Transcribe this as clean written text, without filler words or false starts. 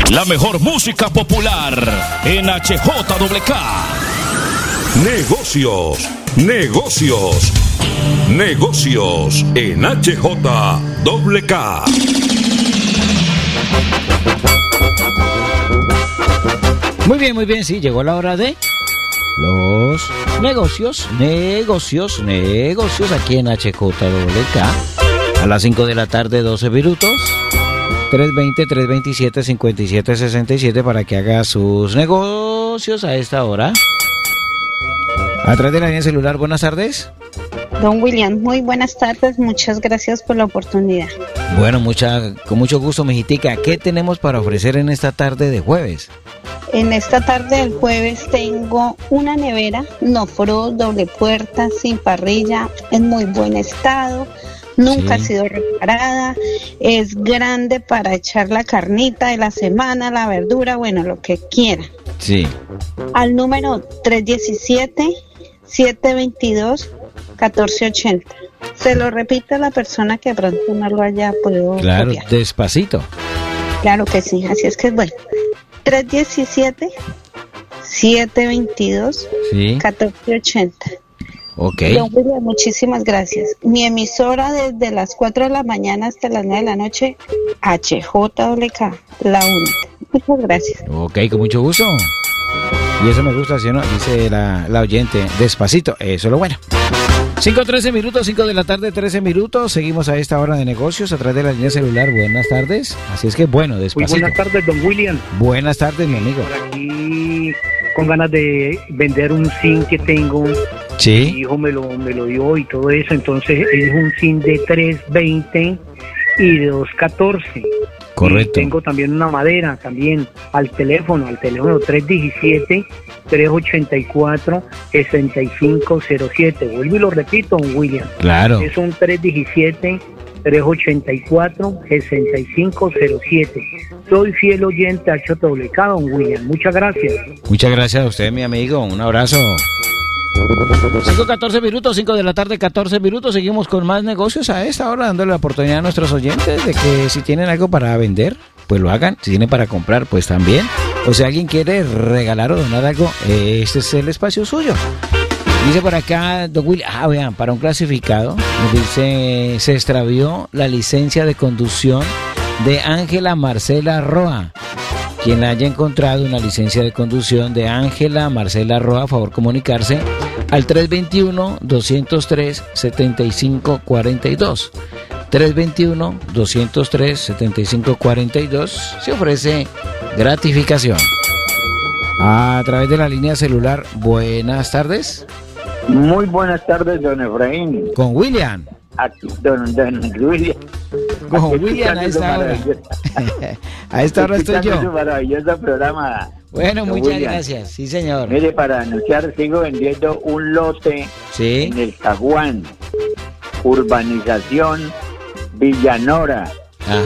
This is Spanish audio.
La mejor música popular en HJWK. Negocios, negocios, negocios en HJWK. Muy bien, sí, llegó la hora de los negocios aquí en HJWK. A las 5 de la tarde, 12 minutos. 320-327-5767 para que haga sus negocios a esta hora. A través de la línea celular, buenas tardes. Don William, muy buenas tardes, muchas gracias por la oportunidad. Bueno, con mucho gusto, mijitica. ¿Qué tenemos para ofrecer en esta tarde de jueves? En esta tarde del jueves tengo una nevera Nofro doble puerta, sin parrilla, en muy buen estado. Nunca ha sido reparada, es grande para echar la carnita de la semana, la verdura, bueno, lo que quiera. Sí. Al número 317-722-1480. Se lo repito a la persona que pronto no lo haya podido Claro, copiar. despacito. Claro que sí, así es que es bueno. 317-722-1480. Ok. Don William, muchísimas gracias. Mi emisora desde las 4 de la mañana hasta las 9 de la noche, HJWK, la única. Muchas gracias. Ok, con mucho gusto. Y eso me gusta, ¿sí o no? Dice la oyente, despacito, eso es lo bueno. 5:13 minutos, 5 de la tarde, 13 minutos. Seguimos a esta hora de negocios a través de la línea celular. Buenas tardes. Así es que bueno, despacito. Muy buenas tardes, don William. Buenas tardes, mi amigo. Por aquí con ganas de vender un zinc que tengo. Sí. Mi hijo me lo dio y todo eso. Entonces es un zinc de 320 y de 214. Correcto. Y tengo también una madera también al teléfono 317-384-6507. Vuelvo y lo repito, don William. Claro. Es un 317-384-6507. Soy fiel oyente a HJWK, don William. Muchas gracias. Muchas gracias a usted, mi amigo. Un abrazo. 5:14 minutos, 5 de la tarde, 14 minutos. Seguimos con más negocios a esta hora, dándole la oportunidad a nuestros oyentes de que si tienen algo para vender, pues lo hagan. Si tienen para comprar, pues también. O si alguien quiere regalar o donar algo, este es el espacio suyo. Dice por acá, don Will, vean, para un clasificado, nos dice, se extravió la licencia de conducción de Ángela Marcela Roa. Quien haya encontrado una licencia de conducción de Ángela Marcela Roa, a favor comunicarse al 321-203-7542. 321-203-7542. Se ofrece gratificación. A través de la línea celular, buenas tardes. Muy buenas tardes, don Efraín. Con William. Aquí, don William. Con William a esta hora. A esta hora estoy yo. Su maravilloso programa. Bueno, don muchas William. gracias. Sí, señor. Mire, para anunciar, sigo vendiendo un lote Sí. en el Caguán, urbanización Villanora,